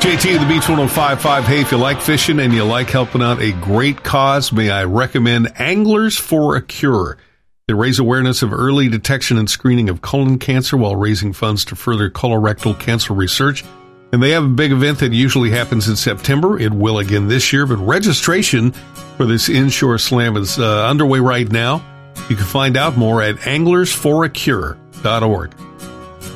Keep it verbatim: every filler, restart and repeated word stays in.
J T, the Beach one oh five point five. Hey, if you like fishing and you like helping out a great cause, may I recommend Anglers for a Cure. They raise awareness of early detection and screening of colon cancer while raising funds to further colorectal cancer research. And they have a big event that usually happens in September. It will again this year, but registration for this Inshore Slam is uh, underway right now. You can find out more at anglers for a cure dot org.